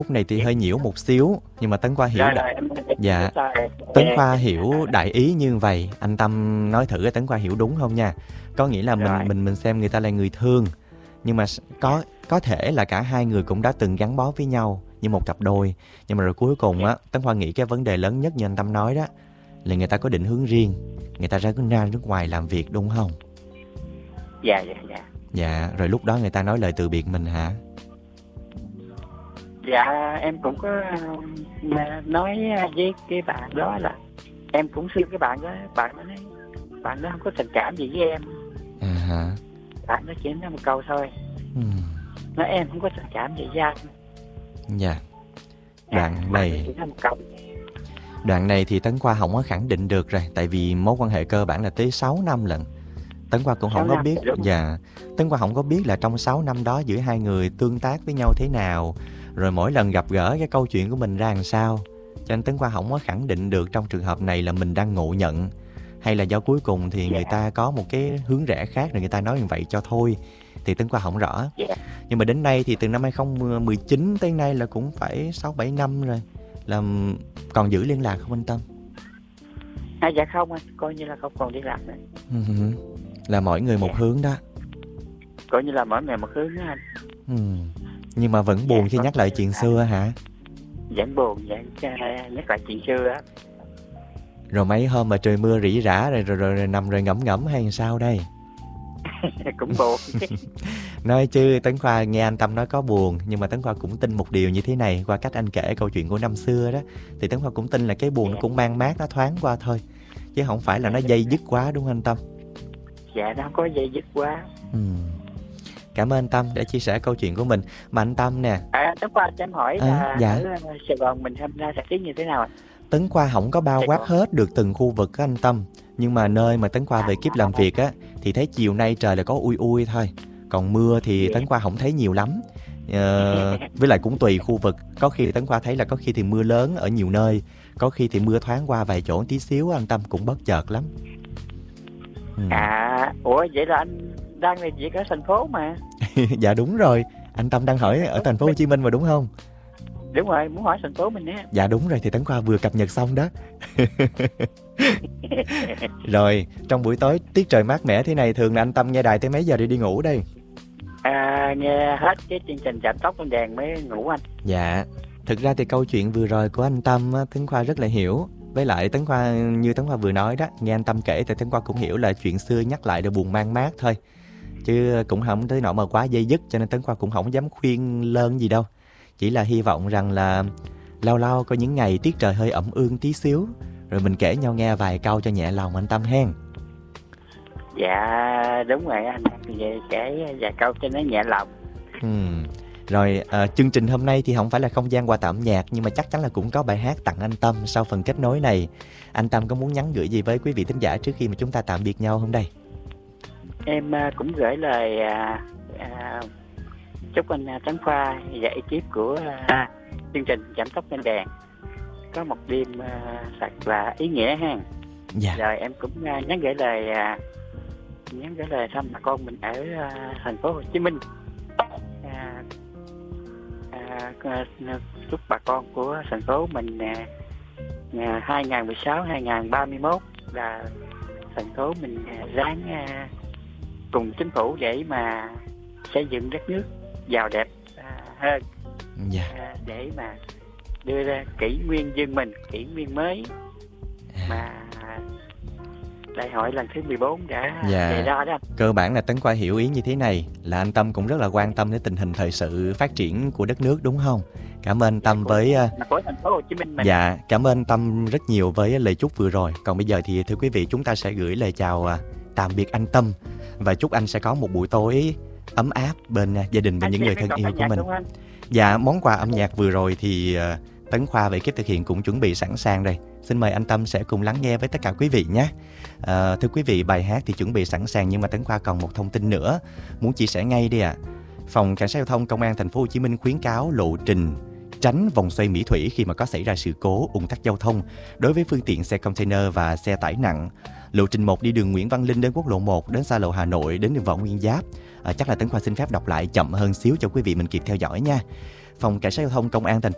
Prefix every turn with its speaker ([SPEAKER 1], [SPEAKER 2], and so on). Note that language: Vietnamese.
[SPEAKER 1] Khúc này thì hơi nhiễu một xíu, nhưng mà Tấn Khoa hiểu
[SPEAKER 2] Rồi
[SPEAKER 1] đại.
[SPEAKER 2] em
[SPEAKER 1] Dạ, Tấn Khoa hiểu đại ý như vậy. Anh Tâm nói thử Tấn Khoa hiểu đúng không nha. Có nghĩa là
[SPEAKER 2] Rồi.
[SPEAKER 1] mình xem người ta là người thương, nhưng mà có thể là cả hai người cũng đã từng gắn bó với nhau như một cặp đôi. Nhưng mà rồi cuối cùng á, Tấn Khoa nghĩ cái vấn đề lớn nhất như anh Tâm nói đó là người ta có định hướng riêng, người ta ra nước ngoài làm việc đúng không?
[SPEAKER 2] Dạ.
[SPEAKER 1] Dạ, rồi lúc đó người ta nói lời từ biệt mình hả?
[SPEAKER 2] Dạ em cũng có nói với cái bạn đó là em cũng xin cái bạn đó nói bạn đó không có tình cảm gì với em.
[SPEAKER 1] Hả?
[SPEAKER 2] Bạn đó chỉ nói một câu thôi, nói em không có tình cảm gì với anh.
[SPEAKER 1] Dạ. Đoạn này thì Tấn Khoa không có khẳng định được rồi, tại vì mối quan hệ cơ bản là tới 6 năm lận. Tấn Khoa cũng không có biết. Dạ. Tấn Khoa không có biết là trong 6 năm đó giữa hai người tương tác với nhau thế nào, rồi mỗi lần gặp gỡ cái câu chuyện của mình ra làm sao. Cho nên Tấn Khoa không có khẳng định được trong trường hợp này là mình đang ngộ nhận, hay là do cuối cùng thì người ta có một cái hướng rẽ khác rồi người ta nói như vậy cho thôi. Thì Tấn Khoa không rõ. Nhưng mà đến nay thì từ năm 2019 tới nay là cũng phải 6-7 năm rồi. Là còn giữ liên lạc không anh Tâm?
[SPEAKER 2] Dạ không anh, coi như là không còn liên lạc nữa.
[SPEAKER 1] Là mỗi người một hướng đó.
[SPEAKER 2] Coi như là mỗi người một hướng đó anh.
[SPEAKER 1] Nhưng mà vẫn buồn khi nhắc lại chuyện xưa hả?
[SPEAKER 2] Vẫn buồn, vẫn nhắc lại chuyện xưa á.
[SPEAKER 1] Rồi mấy hôm mà trời mưa rỉ rả rồi nằm rồi ngẫm hay sao đây?
[SPEAKER 2] Cũng buồn.
[SPEAKER 1] Nói chứ Tấn Khoa nghe anh Tâm nói có buồn, nhưng mà Tấn Khoa cũng tin một điều như thế này. Qua cách anh kể câu chuyện của năm xưa đó, thì Tấn Khoa cũng tin là cái buồn nó cũng mang mát, nó thoáng qua thôi, chứ không phải là nó dây dứt quá, đúng không anh Tâm?
[SPEAKER 2] Dạ nó không có dây dứt quá.
[SPEAKER 1] Cảm ơn anh Tâm đã chia sẻ câu chuyện của mình. Mà anh Tâm nè,
[SPEAKER 2] Tấn Khoa cho em hỏi là ở Sài Gòn mình hôm nay thời tiết như thế nào ạ?
[SPEAKER 1] Tấn Khoa không có bao quát hết được từng khu vực á anh Tâm. Nhưng mà nơi mà Tấn Khoa về kiếp làm việc á, thì thấy chiều nay trời là có ui thôi. Còn mưa thì Tấn Khoa không thấy nhiều lắm. Với lại cũng tùy khu vực. Có khi Tấn Khoa thấy là có khi thì mưa lớn ở nhiều nơi, có khi thì mưa thoáng qua vài chỗ tí xíu, anh Tâm cũng bất chợt lắm.
[SPEAKER 2] Ủa vậy là anh đang làm việc ở thành phố mà.
[SPEAKER 1] Dạ đúng rồi, anh Tâm đang hỏi ở thành phố Hồ Chí Minh mà đúng không?
[SPEAKER 2] Đúng rồi, muốn hỏi thành phố mình á.
[SPEAKER 1] Dạ đúng rồi, thì Tấn Khoa vừa cập nhật xong đó. Rồi, trong buổi tối tiết trời mát mẻ thế này, thường là anh Tâm nghe đài tới mấy giờ để đi ngủ đây?
[SPEAKER 2] Nghe hết cái chương trình Chạm Tóc Lên Đèn mới ngủ anh.
[SPEAKER 1] Dạ, thực ra thì câu chuyện vừa rồi của anh Tâm á, Tấn Khoa rất là hiểu. Với lại Tấn Khoa, như Tấn Khoa vừa nói đó, nghe anh Tâm kể thì Tấn Khoa cũng hiểu là chuyện xưa nhắc lại đều buồn mang mát thôi, chứ cũng không tới nỗi mà quá dây dứt. Cho nên Tấn Khoa cũng không dám khuyên lơn gì đâu. Chỉ là hy vọng rằng là lâu lâu có những ngày tiết trời hơi ẩm ương tí xíu, rồi mình kể nhau nghe vài câu cho nhẹ lòng anh Tâm hen.
[SPEAKER 2] Dạ đúng rồi anh, về kể vài câu cho nó nhẹ lòng.
[SPEAKER 1] Rồi chương trình hôm nay thì không phải là không gian quà tặng âm nhạc, nhưng mà chắc chắn là cũng có bài hát tặng anh Tâm sau phần kết nối này. Anh Tâm có muốn nhắn gửi gì với quý vị thính giả trước khi mà chúng ta tạm biệt nhau không đây?
[SPEAKER 2] Em cũng gửi lời chúc anh Tấn Khoa và ekip của chương trình Chạm Tóc Lên Đèn có một đêm thật là ý nghĩa ha.
[SPEAKER 1] Dạ.
[SPEAKER 2] Rồi em cũng nhắn gửi lời thăm bà con mình ở thành phố Hồ Chí Minh. Chúc bà con của thành phố mình 2016-2031 là thành phố mình ráng cùng chính phủ để mà xây dựng đất nước giàu đẹp hơn. Để mà đưa ra kỷ nguyên dân mình, kỷ nguyên mới mà đại hội lần thứ 14 đã đề ra đó.
[SPEAKER 1] Cơ bản là Tấn Khoa hiểu ý như thế này, là anh Tâm cũng rất là quan tâm đến tình hình thời sự phát triển của đất nước đúng không? Cảm ơn Tâm với
[SPEAKER 2] thành phố Hồ Chí Minh mình.
[SPEAKER 1] Dạ, cảm ơn Tâm rất nhiều với lời chúc vừa rồi. Còn bây giờ thì thưa quý vị, chúng ta sẽ gửi lời chào tạm biệt anh Tâm, và chúc anh sẽ có một buổi tối ấm áp bên gia đình, bên những người thân yêu của mình. Dạ, món quà âm nhạc vừa rồi thì Tấn Khoa về ekip thực hiện cũng chuẩn bị sẵn sàng đây. Xin mời anh Tâm sẽ cùng lắng nghe với tất cả quý vị nhé. Thưa quý vị, bài hát thì chuẩn bị sẵn sàng, nhưng mà Tấn Khoa còn một thông tin nữa muốn chia sẻ ngay đi ạ. Phòng Cảnh sát Giao thông Công an Thành phố Hồ Chí Minh khuyến cáo lộ trình tránh vòng xoay Mỹ Thủy khi mà có xảy ra sự cố ùn tắc giao thông đối với phương tiện xe container và xe tải nặng. Lộ trình 1 đi đường Nguyễn Văn Linh đến quốc lộ 1 đến xa lộ Hà Nội đến đường Võ Nguyên Giáp. Chắc là Tấn Khoa xin phép đọc lại chậm hơn xíu cho quý vị mình kịp theo dõi nha. Phòng Cảnh sát Giao thông Công an Thành phố